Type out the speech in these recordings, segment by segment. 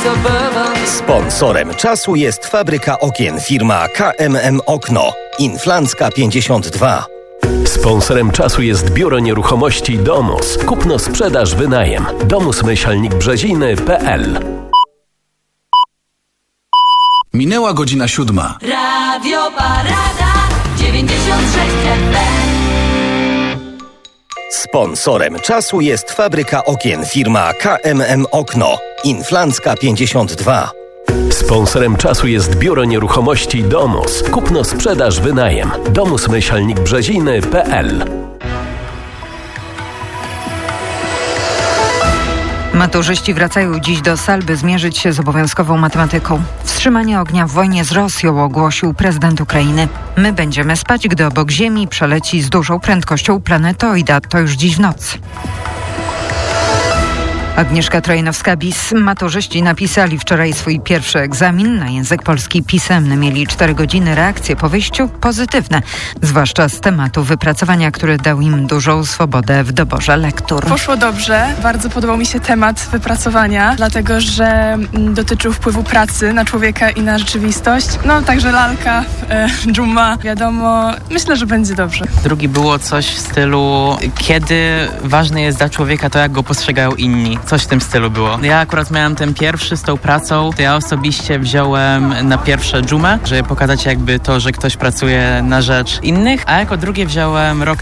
Sponsorem czasu jest fabryka okien firma KMM Okno. Inflancka 52. Sponsorem czasu jest biuro nieruchomości Domus. Kupno, sprzedaż, wynajem. Domus-Brzeziny.pl. Minęła godzina 7. Radio Parada 96 FM. Sponsorem czasu jest fabryka okien firma KMM Okno. Inflancka 52. Sponsorem czasu jest biuro nieruchomości Domus. Kupno, sprzedaż, wynajem. Domus-Brzeziny.pl. Maturzyści wracają dziś do sal, by zmierzyć się z obowiązkową matematyką. Wstrzymanie ognia w wojnie z Rosją ogłosił prezydent Ukrainy. My będziemy spać, gdy obok Ziemi przeleci z dużą prędkością planetoida. To już dziś w nocy. Agnieszka Trojanowska-Bis. Maturzyści napisali wczoraj swój pierwszy egzamin na język polski pisemny. Mieli 4 godziny. Reakcje po wyjściu pozytywne, zwłaszcza z tematu wypracowania, który dał im dużą swobodę w doborze lektur. Poszło dobrze. Bardzo podobał mi się temat wypracowania, dlatego że dotyczył wpływu pracy na człowieka i na rzeczywistość. No, także lalka, dżuma, wiadomo. Myślę, że będzie dobrze. Drugi było coś w stylu, kiedy ważne jest dla człowieka to, jak go postrzegają inni. Coś w tym stylu było. Ja akurat miałem ten pierwszy z tą pracą, to ja osobiście wziąłem na pierwsze dżumę, żeby pokazać jakby to, że ktoś pracuje na rzecz innych, a jako drugie wziąłem rok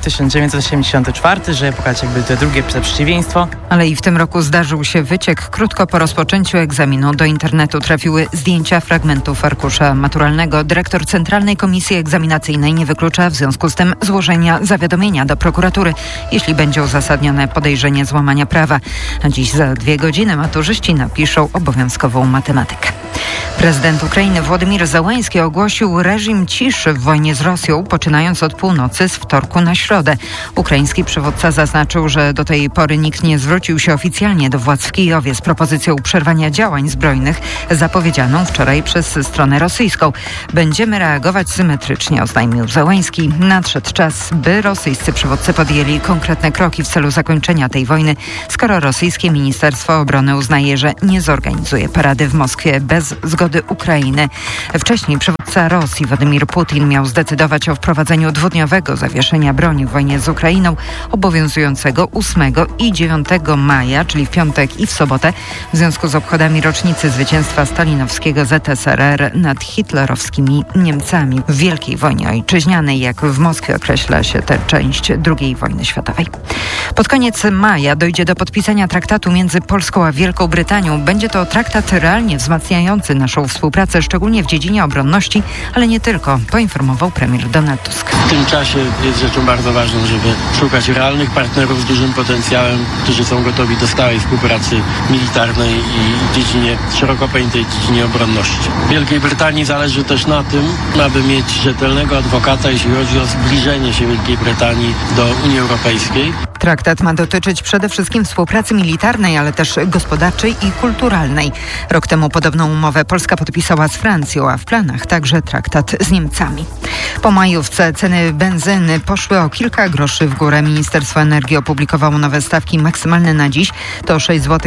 1984, żeby pokazać jakby to drugie przeciwieństwo. Ale i w tym roku zdarzył się wyciek. Krótko po rozpoczęciu egzaminu do internetu trafiły zdjęcia fragmentów arkusza maturalnego. Dyrektor Centralnej Komisji Egzaminacyjnej nie wyklucza w związku z tym złożenia zawiadomienia do prokuratury, jeśli będzie uzasadnione podejrzenie złamania prawa. A dziś za 2 godziny maturzyści napiszą obowiązkową matematykę. Prezydent Ukrainy Władimir Zełenski ogłosił reżim ciszy w wojnie z Rosją, poczynając od północy z wtorku na środę. Ukraiński przywódca zaznaczył, że do tej pory nikt nie zwrócił się oficjalnie do władz w Kijowie z propozycją przerwania działań zbrojnych zapowiedzianą wczoraj przez stronę rosyjską. Będziemy reagować symetrycznie, oznajmił Zełenski. Nadszedł czas, by rosyjscy przywódcy podjęli konkretne kroki w celu zakończenia tej wojny, skoro rosyjskie Ministerstwo Obrony uznaje, że nie zorganizuje parady w Moskwie bez zgody Ukrainy. Wcześniej przywódca Rosji Władimir Putin miał zdecydować o wprowadzeniu 2-dniowego zawieszenia broni w wojnie z Ukrainą, obowiązującego 8 i 9 maja, czyli w piątek i w sobotę, w związku z obchodami rocznicy zwycięstwa stalinowskiego ZSRR nad hitlerowskimi Niemcami w Wielkiej Wojnie Ojczyźnianej, jak w Moskwie określa się tę część II wojny światowej. Pod koniec maja dojdzie do podpisania traktatu między Polską a Wielką Brytanią. Będzie to traktat realnie wzmacniający naszą współpracę, szczególnie w dziedzinie obronności, ale nie tylko, poinformował premier Donald Tusk. W tym czasie jest rzeczą bardzo ważną, żeby szukać realnych partnerów z dużym potencjałem, którzy są gotowi do stałej współpracy militarnej i w dziedzinie, szeroko pojętej dziedzinie obronności. Wielkiej Brytanii zależy też na tym, aby mieć rzetelnego adwokata, jeśli chodzi o zbliżenie się Wielkiej Brytanii do Unii Europejskiej. Traktat ma dotyczyć przede wszystkim współpracy militarnej, ale też gospodarczej i kulturalnej. Rok temu podobną umowę Polska podpisała z Francją, a w planach także traktat z Niemcami. Po majówce ceny benzyny poszły o kilka groszy w górę. Ministerstwo Energii opublikowało nowe stawki maksymalne na dziś. To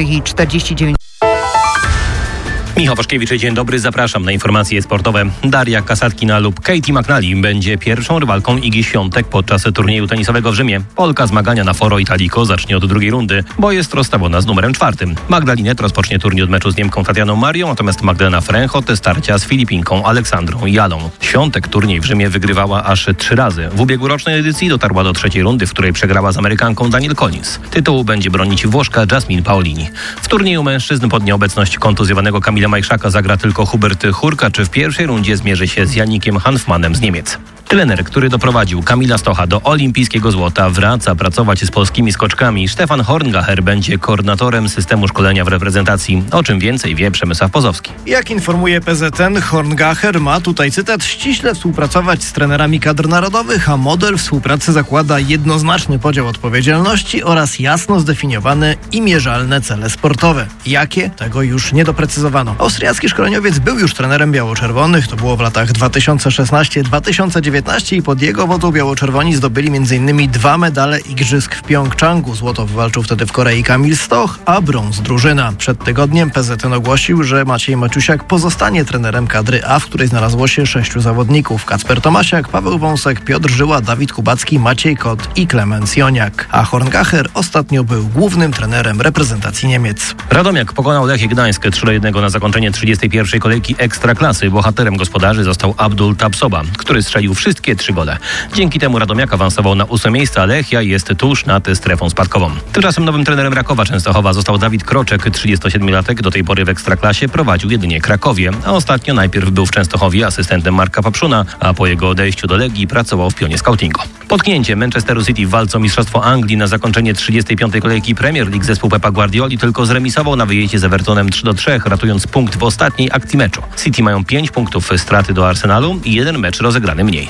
6,49 zł. Michał Waszkiewicz, dzień dobry, zapraszam na informacje sportowe. Daria Kasatkina lub Katie McNally będzie pierwszą rywalką Igi Świątek podczas turnieju tenisowego w Rzymie. Polka zmagania na Foro Italico zacznie od 2. rundy, bo jest rozstawiona z numerem 4. Magdalinet rozpocznie turniej od meczu z Niemką Tatianą Marią, natomiast Magdalena Fręchot starcia z Filipinką Aleksandrą Jalą. Świątek turniej w Rzymie wygrywała aż 3 razy. W ubiegłorocznej edycji dotarła do 3. rundy, w której przegrała z Amerykanką Daniel Collins. Tytułu będzie bronić Włoszka Jasmine Paolini. W turnieju mężczyzn pod nieobecność kontuzjowanego Kamila Majszaka zagra tylko Hubert Hurkacz. W pierwszej rundzie zmierzy się z Janikiem Hanfmanem z Niemiec. Trener, który doprowadził Kamila Stocha do olimpijskiego złota, wraca pracować z polskimi skoczkami. Stefan Horngacher będzie koordynatorem systemu szkolenia w reprezentacji. O czym więcej wie Przemysław Pozowski. Jak informuje PZN, Horngacher ma, tutaj cytat, ściśle współpracować z trenerami kadr narodowych, a model współpracy zakłada jednoznaczny podział odpowiedzialności oraz jasno zdefiniowane i mierzalne cele sportowe. Jakie? Tego już nie doprecyzowano. Austriacki szkoleniowiec był już trenerem biało-czerwonych, to było w latach 2016-2019. 2019 i pod jego wodą biało-czerwoni zdobyli m.in. 2 medale igrzysk w Pjongczangu. Złoto wywalczył wtedy w Korei Kamil Stoch, a brąz drużyna. Przed tygodniem PZN ogłosił, że Maciej Maciusiak pozostanie trenerem kadry A, w której znalazło się 6 zawodników. Kacper Tomasiak, Paweł Wąsek, Piotr Żyła, Dawid Kubacki, Maciej Kot i Klemens Joniak. A Horngacher ostatnio był głównym trenerem reprezentacji Niemiec. Radomiak pokonał Lechii Gdańsk 3-1 na zakończenie 31. kolejki Ekstraklasy. Bohaterem gospodarzy został Abdul Tabsoba, który strzelił wszystkie 3 gole. Dzięki temu Radomiak awansował na 8. miejsce, a Lechia jest tuż nad strefą spadkową. Tymczasem nowym trenerem Rakowa Częstochowa został Dawid Kroczek, 37-latek. Do tej pory w Ekstraklasie prowadził jedynie Krakowie, a ostatnio najpierw był w Częstochowie asystentem Marka Papszuna, a po jego odejściu do Legii pracował w pionie scoutingu. Potknięcie Manchesteru City w walce o Mistrzostwo Anglii na zakończenie 35. kolejki Premier League zespół Pepa Guardioli tylko zremisował na wyjeździe z Evertonem 3-3, ratując punkt w ostatniej akcji meczu. City mają 5 punktów straty do Arsenalu i 1 mecz rozegrany mniej.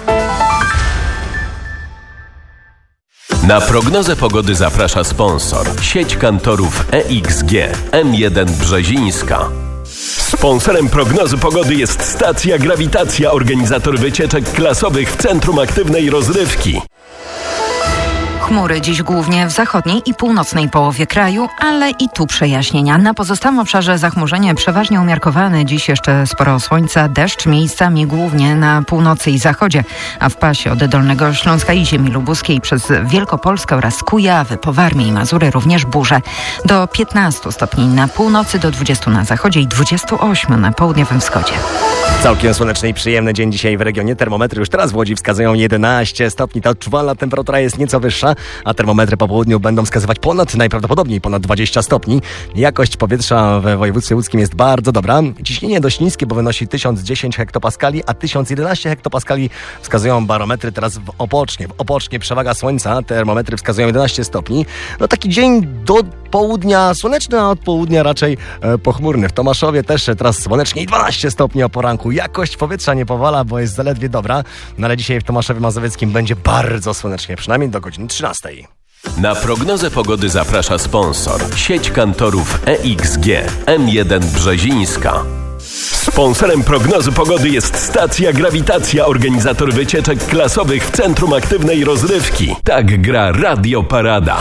Na prognozę pogody zaprasza sponsor. Sieć kantorów EXG M1 Brzezińska. Sponsorem prognozy pogody jest stacja Grawitacja, organizator wycieczek klasowych w Centrum Aktywnej Rozrywki. Chmury dziś głównie w zachodniej i północnej połowie kraju, ale i tu przejaśnienia. Na pozostałym obszarze zachmurzenie przeważnie umiarkowane. Dziś jeszcze sporo słońca, deszcz miejscami głównie na północy i zachodzie, a w pasie od Dolnego Śląska i ziemi lubuskiej przez Wielkopolskę oraz Kujawy, po Warmii i Mazury również burze. Do 15 stopni na północy, do 20 na zachodzie i 28 na południowym wschodzie. Całkiem słoneczny i przyjemny dzień dzisiaj w regionie. Termometry już teraz w Łodzi wskazują 11 stopni. Ta odczuwalna temperatura jest nieco wyższa, a termometry po południu będą wskazywać najprawdopodobniej ponad 20 stopni. Jakość powietrza w województwie łódzkim jest bardzo dobra. Ciśnienie dość niskie, bo wynosi 1010 hektopaskali, a 1011 hektopaskali wskazują barometry teraz w Opocznie. W Opocznie przewaga słońca, termometry wskazują 11 stopni. No taki dzień do południa słoneczny, a od południa raczej pochmurny. W Tomaszowie też teraz słonecznie i 12 stopni o poranku. Jakość powietrza nie powala, bo jest zaledwie dobra, no ale dzisiaj w Tomaszowie Mazowieckim będzie bardzo słonecznie, przynajmniej do godziny 13. Na prognozę pogody zaprasza sponsor. Sieć kantorów EXG M1 Brzezińska. Sponsorem prognozy pogody jest stacja Grawitacja, organizator wycieczek klasowych w Centrum Aktywnej Rozrywki. Tak gra Radio Parada.